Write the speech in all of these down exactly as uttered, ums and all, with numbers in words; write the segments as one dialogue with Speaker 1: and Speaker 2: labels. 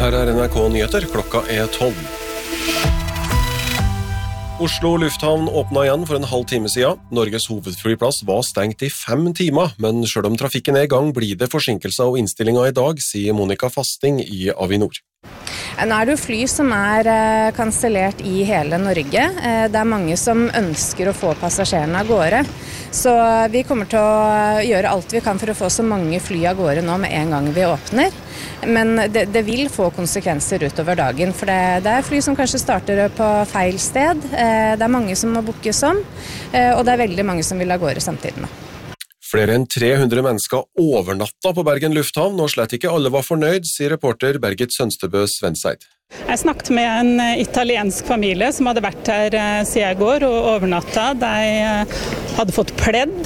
Speaker 1: Her er N R K Nyheter, klokka er tolv. Oslo lufthavn åpnet igjen for en halv time siden. Norges hovedflyplass var stengt i fem timer, men selv om trafikken er i gang, blir det forsinkelser og innstillinger i dag, sier Monica Fasting i Avinor.
Speaker 2: Nå er det jo fly som er kansellert i hele Norge. Det er mange som ønsker å få passasjerene av gårde. Så vi kommer til å gjøre alt vi kan for å få så mange fly av gårde nå med en gang vi åpner. Men det, det vil få konsekvenser utover dagen, for det, det er fly som kanskje starter på feil sted. Det er mange som må bookes om, og det er veldig mange som vil av gårde samtidig nå.
Speaker 1: Flere enn tre hundre mennesker overnatta på Bergen lufthavn, og slett ikke alle var fornøyd, sier reporter Bergit Sønstebø Svenseid.
Speaker 3: Jeg snakket med en italiensk familie som hadde vært her siden i går og overnatta. De hadde fått pledd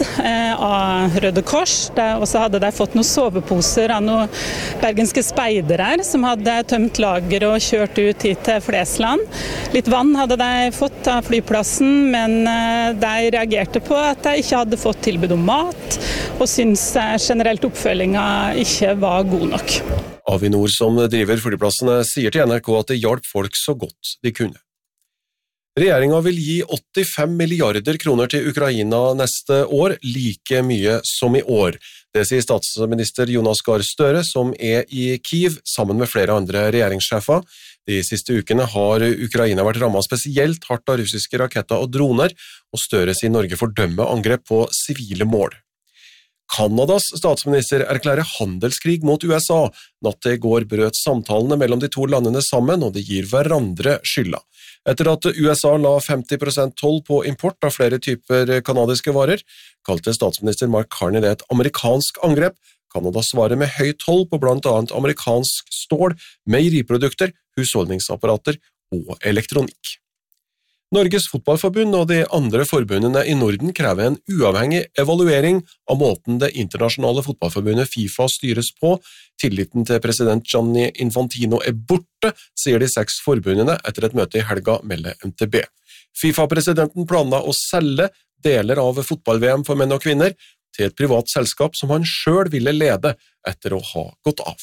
Speaker 3: av Røde Kors, og så hadde de fått noen soveposer av noen bergenske speidere som hadde tømt lager og kjørt ut hit til Flesland. Litt vann hadde de fått av flyplassen, men de reagerte på at de ikke hadde fått tilbud om mat, og syntes generelt oppfølginga ikke var god nok.
Speaker 1: Avinor som driver flyplassene sier til N R K at det hjalp folk så godt de kunne. Regjeringen vil gi åttifem milliarder kroner til Ukraina neste år, like mye som i år. Det sier statsminister Jonas Gahr Støre, som er i Kiev sammen med flere andre regjeringssjefer. De siste ukene har Ukraina vært rammet spesielt hardt av russiske raketter og droner, og Støre sier Norge fordømmer angrep på sivile mål. Kanadas statsminister erklærer handelskrig mot U S A. Natt til i går brøt samtalene mellom de to landene sammen, og de gir hverandre skylda. Etter at U S A la femti prosent toll på import av flere typer kanadiske varer, kalte statsminister Mark Carney det et amerikansk angrep. Kanada svarer med høy toll på blant annet amerikansk stål, meieriprodukter, husholdningsapparater og elektronikk. Norges fotballforbund og de andre forbundene i Norden krever en uavhengig evaluering av måten det internasjonale fotballforbundet FIFA styres på. Tilliten til president Gianni Infantino er borte, sier de seks forbundene etter et møte i helga, melder M T B. FIFA-presidenten planla å selge deler av fotball-V M for menn og kvinner til et privat selskap som han selv ville lede etter å ha gått av.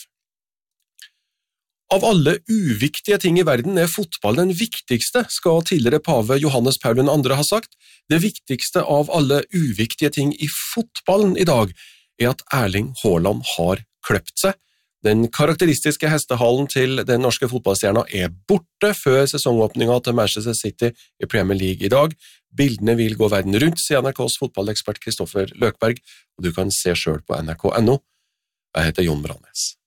Speaker 1: Av alle uviktige ting i verden er fotball den viktigste, skal tidligere pave Johannes Paul den andre ha sagt. Det viktigste av alle uviktige ting i fotballen i dag er at Erling Haaland har kløpt seg. Den karakteristiske hestehalen til den norske fotballstjerna er borte før sesongåpninga til Manchester City i Premier League i dag. Bildene vil gå verden rundt, sier N R Ks fotballekspert Kristoffer Løkberg, og du kan se selv på N R K punktum no. Jeg heter Jon Brannes.